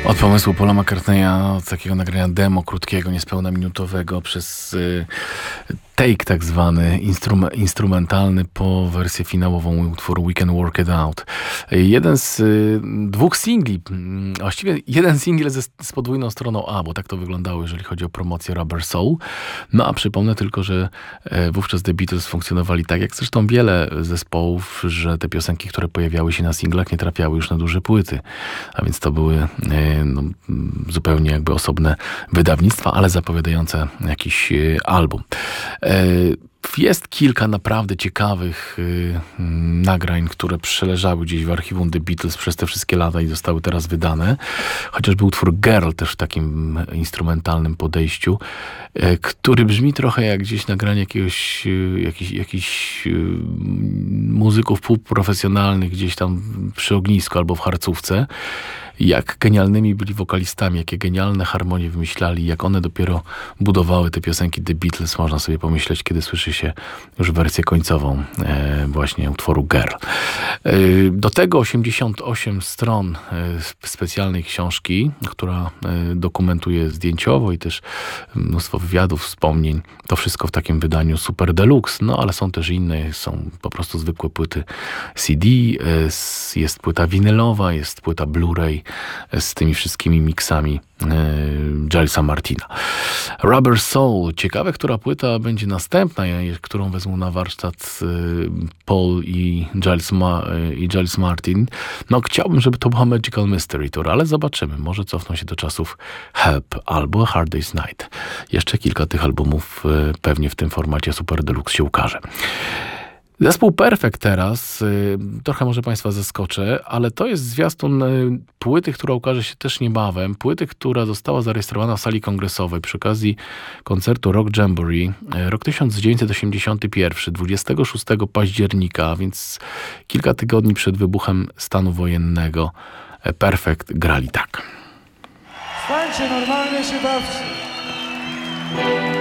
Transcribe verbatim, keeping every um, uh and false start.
Od pomysłu Paula McCartneya, od takiego nagrania demo krótkiego, niespełna minutowego, przez y, take tak zwany, instrum, instrumentalny, po wersję finałową utworu We Can Work It Out. Jeden z y, dwóch singli, y, właściwie jeden singiel ze, z podwójną stroną A, bo tak to wyglądało, jeżeli chodzi o promocję Rubber Soul. No a przypomnę tylko, że y, wówczas The Beatles funkcjonowali tak, jak zresztą wiele zespołów, że te piosenki, które pojawiały się na singlach, nie trafiały już na duże płyty. A więc to były y, no, zupełnie jakby osobne wydawnictwa, ale zapowiadające jakiś y, album. Jest kilka naprawdę ciekawych y, nagrań, które przeleżały gdzieś w archiwum The Beatles przez te wszystkie lata i zostały teraz wydane. Chociażby utwór Girl też w takim instrumentalnym podejściu, y, który brzmi trochę jak gdzieś nagranie jakiegoś y, jakiś, jakiś y, muzyków półprofesjonalnych gdzieś tam przy ognisku albo w harcówce. Jak genialnymi byli wokalistami, jakie genialne harmonie wymyślali, jak one dopiero budowały te piosenki The Beatles, można sobie pomyśleć, kiedy słyszy się już wersję końcową e, właśnie utworu Girl. E, do tego osiemdziesiąt osiem stron e, specjalnej książki, która e, dokumentuje zdjęciowo i też mnóstwo wywiadów, wspomnień. To wszystko w takim wydaniu super deluxe, no ale są też inne, są po prostu zwykłe płyty C D, e, jest płyta winylowa, jest płyta Blu-ray, z tymi wszystkimi miksami e, Gilesa Martina. Rubber Soul. Ciekawe, która płyta będzie następna, którą wezmą na warsztat e, Paul i Giles, Ma, e, i Giles Martin. No, chciałbym, żeby to była Magical Mystery Tour, ale zobaczymy. Może cofną się do czasów Help albo A Hard Day's Night. Jeszcze kilka tych albumów e, pewnie w tym formacie Super Deluxe się ukaże. Zespół Perfect teraz, y, trochę może Państwa zaskoczę, ale to jest zwiastun y, płyty, która ukaże się też niebawem. Płyty, która została zarejestrowana w sali kongresowej przy okazji koncertu Rock Jamboree. Y, rok tysiąc dziewięćset osiemdziesiąty pierwszy, dwudziestego szóstego października, więc kilka tygodni przed wybuchem stanu wojennego, y, Perfect grali tak. Stańcie, normalnie się bawcie.